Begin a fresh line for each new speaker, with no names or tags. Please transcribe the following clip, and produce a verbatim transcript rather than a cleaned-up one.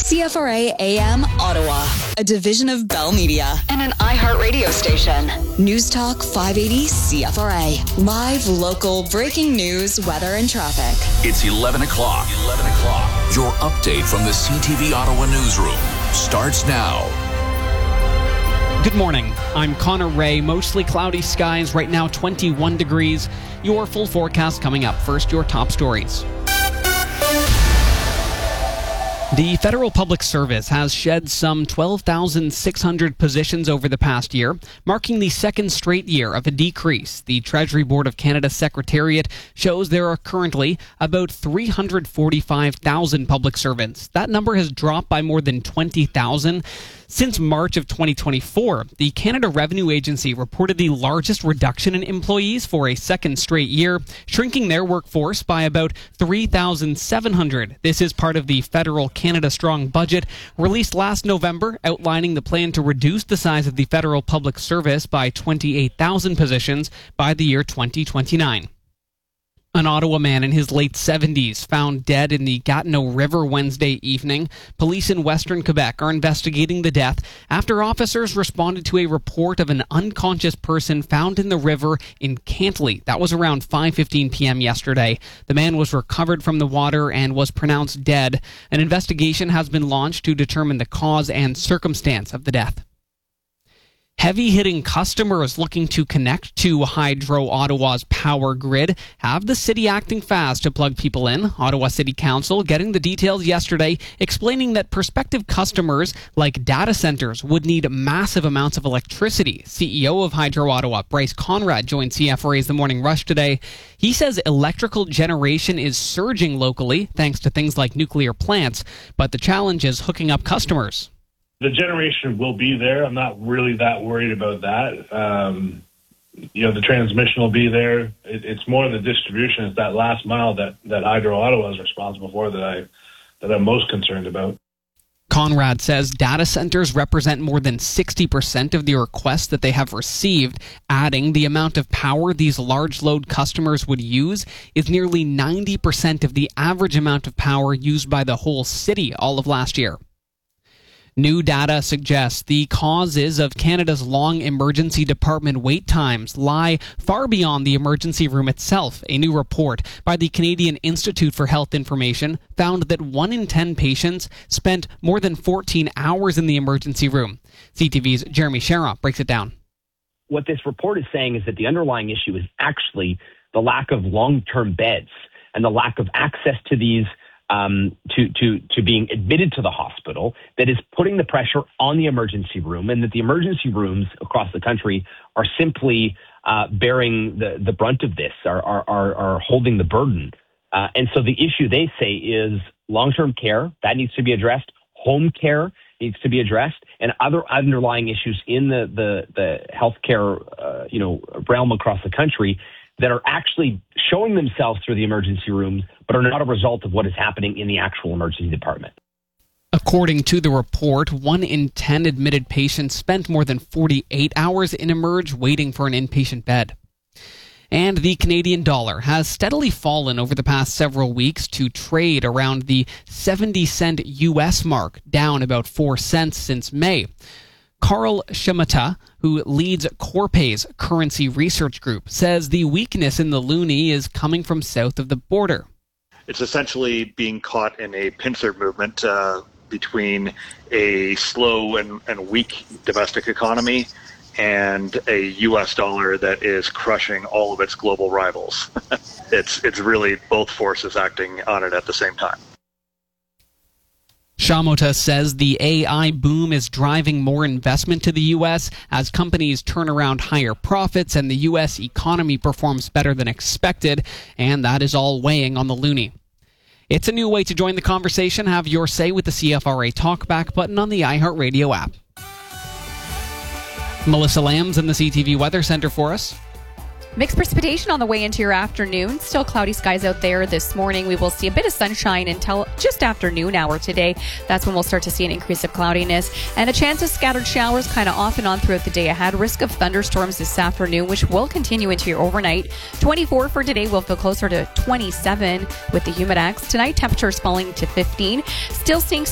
C F R A A M Ottawa, a division of Bell Media and an iHeart radio station. News Talk five eighty C F R A. Live, local, breaking news, weather, and traffic.
It's eleven o'clock. eleven o'clock. Your update from the C T V Ottawa newsroom starts now.
Good morning. I'm Connor Ray. Mostly cloudy skies. Right now, twenty-one degrees. Your full forecast coming up. First, your top stories. The Federal Public Service has shed some twelve thousand six hundred positions over the past year, marking the second straight year of a decrease. The Treasury Board of Canada Secretariat shows there are currently about three hundred forty-five thousand public servants. That number has dropped by more than twenty thousand. Since March of twenty twenty-four, the Canada Revenue Agency reported the largest reduction in employees for a second straight year, shrinking their workforce by about three thousand seven hundred. This is part of the federal Canada Strong budget released last November, outlining the plan to reduce the size of the federal public service by twenty-eight thousand positions by the year twenty twenty-nine. An Ottawa man in his late seventies found dead in the Gatineau River Wednesday evening. Police in Western Quebec are investigating the death after officers responded to a report of an unconscious person found in the river in Cantley. That was around five fifteen p.m. yesterday. The man was recovered from the water and was pronounced dead. An investigation has been launched to determine the cause and circumstance of the death. Heavy-hitting customers looking to connect to Hydro Ottawa's power grid have the city acting fast to plug people in. Ottawa City Council getting the details yesterday, explaining that prospective customers like data centers would need massive amounts of electricity. C E O of Hydro Ottawa, Bryce Conrad, joined C F R A's The Morning Rush today. He says electrical generation is surging locally thanks to things like nuclear plants, but the challenge is hooking up customers.
The generation will be there. I'm not really that worried about that. Um, you know, the transmission will be there. It, it's more the distribution. It's that last mile that, that Hydro Ottawa is responsible for that, I, that I'm most concerned about.
Conrad says data centers represent more than sixty percent of the requests that they have received, adding the amount of power these large load customers would use is nearly ninety percent of the average amount of power used by the whole city all of last year. New data suggests the causes of Canada's long emergency department wait times lie far beyond the emergency room itself. A new report by the Canadian Institute for Health Information found that one in ten patients spent more than fourteen hours in the emergency room. C T V's Jeremy Sharrock breaks it down.
What this report is saying is that the underlying issue is actually the lack of long-term beds and the lack of access to these Um, to, to, to being admitted to the hospital that is putting the pressure on the emergency room, and that the emergency rooms across the country are simply uh, bearing the, the brunt of this, are, are, are, are holding the burden. Uh, and so the issue, they say, is long-term care. That needs to be addressed. Home care needs to be addressed, and other underlying issues in the, the, the healthcare uh, you know, realm across the country that are actually showing themselves through the emergency rooms, but are not a result of what is happening in the actual emergency department.
According to the report, one in ten admitted patients spent more than forty-eight hours in Emerge waiting for an inpatient bed. And the Canadian dollar has steadily fallen over the past several weeks to trade around the seventy cent U S mark, down about four cents since May. Carl Shimata, who leads Corpay's currency research group, says the weakness in the loonie is coming from south of the border.
It's essentially being caught in a pincer movement uh, between a slow and, and weak domestic economy and a U S dollar that is crushing all of its global rivals. it's it's really both forces acting on it at the same time.
Shamota says the A I boom is driving more investment to the U S as companies turn around higher profits and the U S economy performs better than expected, and that is all weighing on the loonie. It's a new way to join the conversation. Have your say with the C F R A Talkback button on the iHeartRadio app. Melissa Lamb's in the C T V Weather Center for us.
Mixed precipitation on the way into your afternoon. Still cloudy skies out there this morning. We will see a bit of sunshine until just after noon hour today. That's when we'll start to see an increase of cloudiness and a chance of scattered showers kind of off and on throughout the day ahead. Risk of thunderstorms this afternoon, which will continue into your overnight. twenty-four for today. We'll feel closer to twenty-seven with the Humidex. Tonight, temperatures falling to fifteen. Still seeing